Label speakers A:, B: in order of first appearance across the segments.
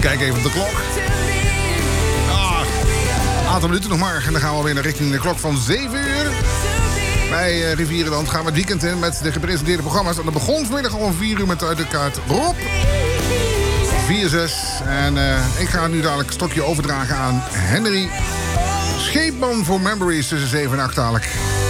A: Kijk even op de klok. Een aantal minuten nog maar. En dan gaan we alweer naar richting de klok van 7 uur. Bij Rivierenland gaan we het weekend in met de gepresenteerde programma's. En dat begon vanmiddag al om 4 uur met uit de kaart Rob. 4-6. En ik ga nu dadelijk een stokje overdragen aan Henry Scheepman voor Memories tussen 7 en 8 dadelijk.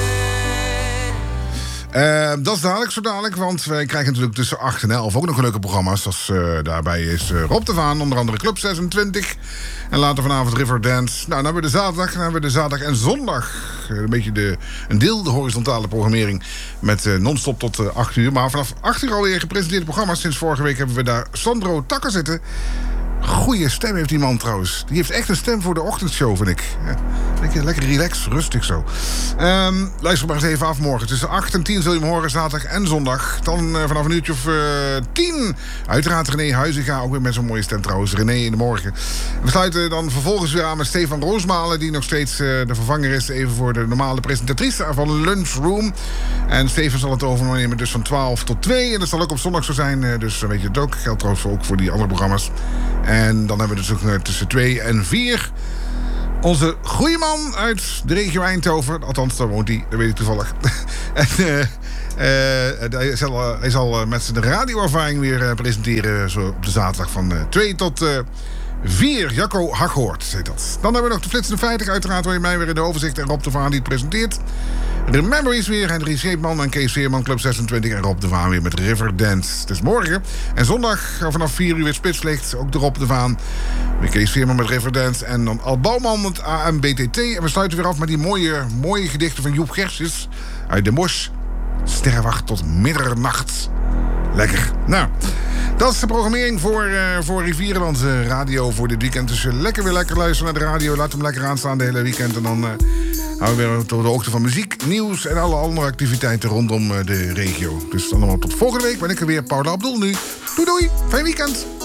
A: Dat is dadelijk, zo dadelijk, want wij krijgen natuurlijk tussen 8 en 11 ook nog leuke programma's. Daarbij is Rob de Vaan, onder andere Club 26. En later vanavond Riverdance. Nou, dan hebben we de zaterdag en zondag. Een beetje een deel de horizontale programmering met non-stop tot 8 uur. Maar vanaf 8 uur alweer gepresenteerde programma's. Sinds vorige week hebben we daar Sandro Takker zitten. Goeie stem heeft die man trouwens. Die heeft echt een stem voor de ochtendshow, vind ik. Ja, lekker relaxed, rustig zo. Luister maar eens even af morgen. Tussen 8 en 10 zul je hem horen, zaterdag en zondag. Dan vanaf een uurtje of 10. Uiteraard René Huizinga, ook weer met zo'n mooie stem trouwens. René in de morgen. We sluiten dan vervolgens weer aan met Stefan Roosmalen, die nog steeds de vervanger is even voor de normale presentatrice van Lunchroom. En Stefan zal het overnemen dus van 12 tot 2. En dat zal ook op zondag zo zijn. Dus weet je het ook. Geldt trouwens ook voor die andere programma's. En dan hebben we dus ook tussen 2 en 4... onze goeie man uit de regio Eindhoven. Althans, daar woont hij, dat weet ik toevallig. En hij zal met zijn radioervaring weer presenteren. Zo op de zaterdag van 2 tot 4. Jacco Haghoort heet dat. Dan hebben we nog de flitsende feiten. Uiteraard hoor je mij weer in de overzicht. En Rob de Vaan die het presenteert. De Memories weer. Henry Scheepman en Kees Veerman, Club 26. En Rob de Vaan weer met Riverdance. Het is morgen. En zondag vanaf 4 uur weer Spitslicht. Ook de Rob de Vaan. Weer Kees Veerman met Riverdance. En dan Al Bouwman met AMBTT. En we sluiten weer af met die mooie gedichten van Joep Gersjes. Uit de Mosch. Sterrenwacht tot middernacht. Lekker. Nou, dat is de programmering voor Rivierenland Radio voor dit weekend. Dus lekker luisteren naar de radio. Laat hem lekker aanstaan de hele weekend. En dan houden we weer tot de hoogte van muziek, nieuws en alle andere activiteiten rondom de regio. Dus dan allemaal tot volgende week. Ben ik er weer, Paula Abdul nu. Doei doei, fijn weekend.